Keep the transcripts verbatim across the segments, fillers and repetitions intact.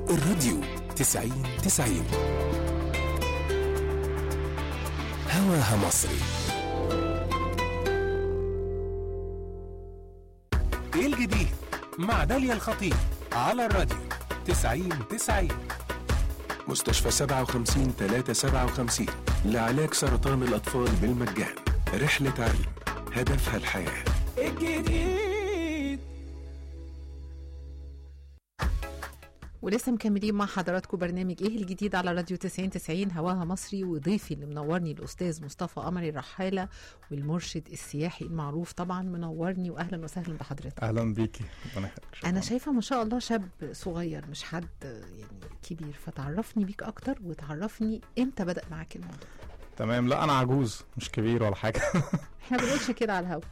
الراديو تسعين تسعين هواها مصري. ايه الجديد مع داليا الخطيب على الراديو تسعين تسعين. مستشفى سبعة وخمسين ثلاثة سبعة وخمسين لعلاج سرطان الأطفال بالمجان. رحلة علم هدفها الحياة. الجديد. ولسه مكملين مع حضراتكم برنامج ايه الجديد على راديو تسعين تسعين هواها مصري، وضيفي اللي منورني الأستاذ مصطفى قمري الرحالة والمرشد السياحي المعروف طبعا. منورني واهلا وسهلا بحضرتك. اهلا بيكي. انا شايفه ما شاء الله شاب صغير مش حد يعني كبير، فتعرفني بيك اكتر وتعرفني امتى بدأ معاك الموضوع. تمام. لا انا عجوز مش كبير ولا حاجه. احنا بنقولش كده على الهوا.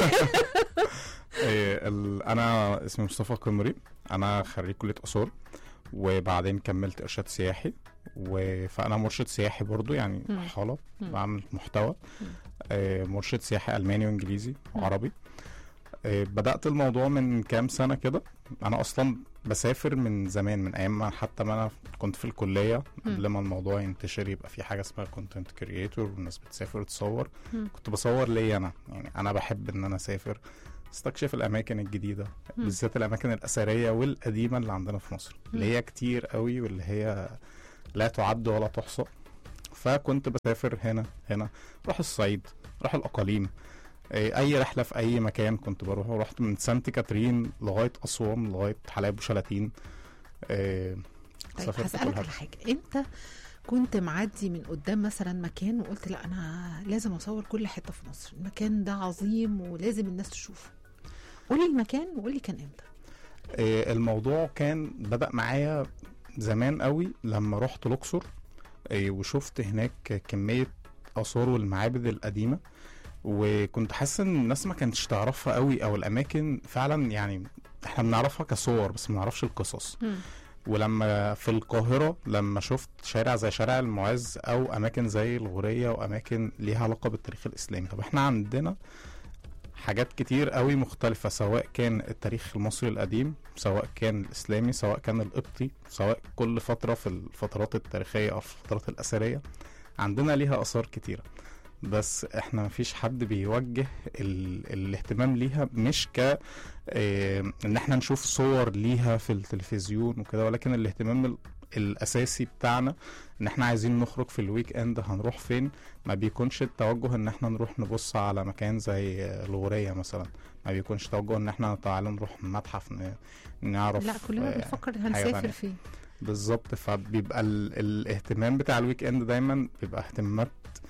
إيه انا اسمي مصطفى قمري، انا خريج كليه اثار وبعدين كملت ارشاد سياحي، فانا مرشد سياحي برضو يعني حاله بعمل محتوى. إيه مرشد سياحي الماني وانجليزي وعربي. إيه بدات الموضوع من كام سنه كده. انا اصلا بسافر من زمان، من ايام ما حتى ما انا كنت في الكليه قبل ما الموضوع ينتشر يبقى في حاجه اسمها كونتنت كرييتور والناس بتسافر تصور. كنت بصور ليا انا، يعني انا بحب ان انا اسافر استكشف الاماكن الجديده، بالذات الاماكن الاثريه والقديمه اللي عندنا في مصر اللي هي كتير قوي واللي هي لا تعد ولا تحصى. فكنت بسافر هنا هنا راح الصعيد، راح الاقاليم، اي رحله في اي مكان كنت بروح. ورحت من سانت كاترين لغايه اسوان لغايه حلايب وشلاتين. طيب هسألك على حاجه، انت كنت معدي من قدام مثلا مكان وقلت لا انا لازم اصور كل حته في مصر، المكان ده عظيم ولازم الناس تشوفه؟ قولي المكان وقولي كان امتى. الموضوع كان بدأ معايا زمان قوي لما رحت الاقصر وشفت هناك كميه اثار والمعابد القديمه، وكنت حاسس ان الناس ما كانتش تعرفها قوي، او الاماكن فعلا يعني احنا بنعرفها كصور بس ما نعرفش القصص. م. ولما في القاهرة لما شفت شارع زي شارع المعز او اماكن زي الغورية واماكن ليها علاقة بالتاريخ الاسلامي، طب احنا عندنا حاجات كتير قوي مختلفة، سواء كان التاريخ المصري القديم، سواء كان الاسلامي، سواء كان القبطي، سواء كل فترة في الفترات التاريخية او في الفترات الاثرية عندنا ليها اثار كتيرة، بس احنا مفيش حد بيوجه ال... الاهتمام ليها، مش ك اه... ان احنا نشوف صور ليها في التلفزيون وكده، ولكن الاهتمام ال... الاساسي بتاعنا ان احنا عايزين نخرج في الويك اند هنروح فين. ما بيكونش التوجه ان احنا نروح نبص على مكان زي الغورية مثلا، ما بيكونش توجه ان احنا تعالى نروح متحف ن... نعرف. لا كلنا اه... بنفكر هنسافر فين بالظبط. فبيبقى ال... الاهتمام بتاع الويك اند دايما بيبقى اهتمامات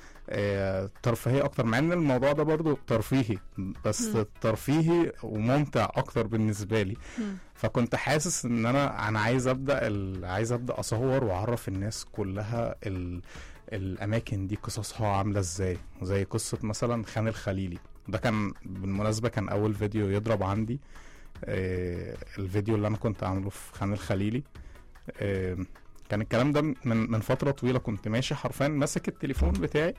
اه ترفيهي اكتر، مع ان الموضوع ده برضو ترفيهي بس م. ترفيهي وممتع اكتر بالنسبه لي. م. فكنت حاسس ان انا انا عايز ابدا ال... عايز ابدا اصور واعرف الناس كلها ال... الاماكن دي قصصها عامله ازاي، زي قصه مثلا خان الخليلي. ده كان بالمناسبه كان اول فيديو يضرب عندي، اه الفيديو اللي انا كنت عامله في خان الخليلي. اه كان الكلام ده من من فتره طويله، كنت ماشي حرفيا ماسك التليفون بتاعي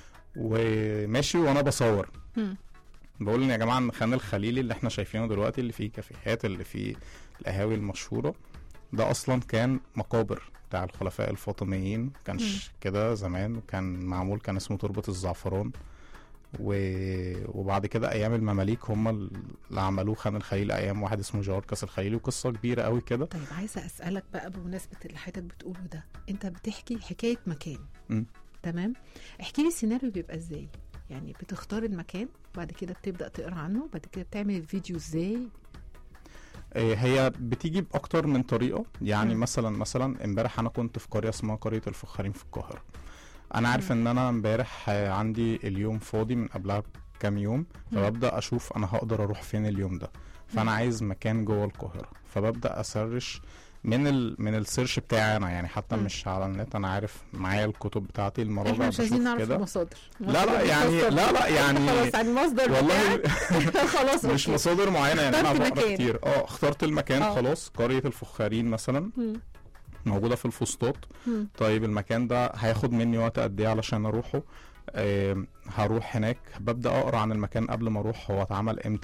وماشي وانا بصور. م. بقول ان يا جماعه ان خان الخليلي اللي احنا شايفينه دلوقتي اللي فيه كافيهات اللي فيه القهاوي المشهوره ده اصلا كان مقابر بتاع الخلفاء الفاطميين، كانش كده زمان، وكان معمول كان اسمه تربة الزعفران، و... وبعد كده ايام المماليك هم اللي عملوه خان الخليلي ايام واحد اسمه جواركس الخليلي، وقصه كبيره قوي كده. طيب عايزه اسالك بقى بمناسبه اللي حضرتك بتقوله ده، انت بتحكي حكايه مكان م. تمام، احكي لي السيناريو بيبقى ازاي؟ يعني بتختار المكان وبعد كده بتبدا تقرا عنه وبعد كده بتعمل الفيديو ازاي؟ هي بتيجي باكتر من طريقه، يعني م. مثلا مثلا امبارح انا كنت في قريه اسمها قريه الفخارين في القاهره. انا عارف م. ان انا امبارح عندي اليوم فاضي من قبلها كام يوم، فببدا اشوف انا هقدر اروح فين اليوم ده، فانا م. عايز مكان جوه القاهره، فببدا اسرش من ال من السيرش بتاعي انا، يعني حتى م. مش على النت، انا عارف معايا الكتب بتاعتي المراجع، احنا مش عايزين نعرف المصادر. لا لا يعني لا لا يعني خلاص عن المصدر والله خلاص مش مصادر معينه، يعني انا بقرا كتير. اه اخترت المكان أوه. خلاص قريه الفخارين مثلا م. موجوده في الفسطاط. م. طيب المكان ده هياخد مني وقت قد ايه علشان اروحه؟ آه هروح هناك، ببدا اقرا عن المكان قبل ما اروح، هو اتعمل امتى،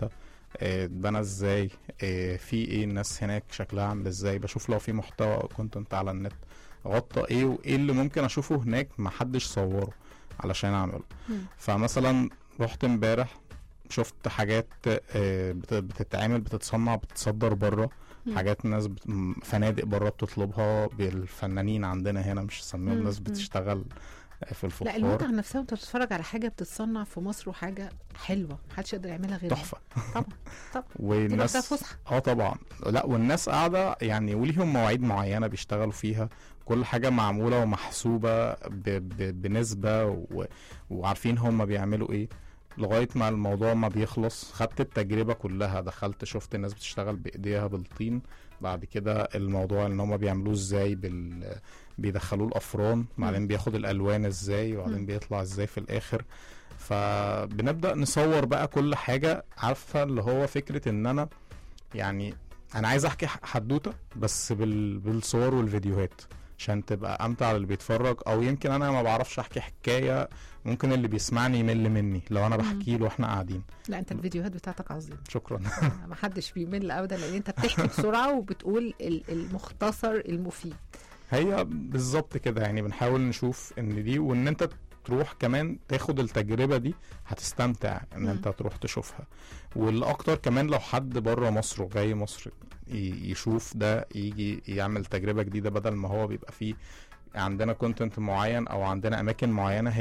اتبنى ازاي، اه في ايه الناس هناك شكلها عامل ازاي، بشوف لو في محتوى كونتنت على النت غطى ايه وايه اللي ممكن اشوفه هناك محدش صوره علشان اعمله. فمثلا رحت امبارح شفت حاجات اه بتتعمل بتتصنع بتتصدر بره، حاجات ناس بت... فنادق بره بتطلبها بالفنانين عندنا هنا مش سميهم، ناس بتشتغل في الفخار. لا المتعة نفسها وانت بتتفرج على حاجة بتتصنع في مصر وحاجة حلوة محدش يقدر يعملها غيرها تحفة. طبعا طبعا والناس فسحة. اه طبعا لا والناس قاعدة يعني وليهم مواعيد معينة بيشتغلوا فيها، كل حاجة معمولة ومحسوبة ب... ب... بنسبة و... وعارفين هم بيعملوا ايه لغاية ما الموضوع ما بيخلص. خدت التجربة كلها، دخلت شفت الناس بتشتغل بإيديها بالطين، بعد كده الموضوع ان هم بيعملوه ازاي بال... بيدخلوه الأفران، بعدين بياخد الألوان ازاي وبعدين بيطلع ازاي في الآخر. فبنبدأ نصور بقى كل حاجة، عارفة اللي هو فكرة ان انا يعني انا عايز احكي حدوتة بس بال... بالصور والفيديوهات عشان تبقى امتع للي بيتفرج، او يمكن انا ما بعرفش احكي حكايه ممكن اللي بيسمعني يمل مني لو انا بحكي له واحنا قاعدين. لا انت الفيديوهات بتاعتك عظيم شكرا. ما حدش بيمل ابدا لان انت بتحكي بسرعه وبتقول المختصر المفيد. هي بالظبط كده، يعني بنحاول نشوف ان دي وان انت تروح كمان تاخد التجربه دي هتستمتع ان م. انت تروح تشوفها. والاكتر كمان لو حد بره مصر وجاي مصر يشوف ده يجي يعمل تجربه جديده، بدل ما هو بيبقى فيه عندنا كونتنت معين او عندنا اماكن معينه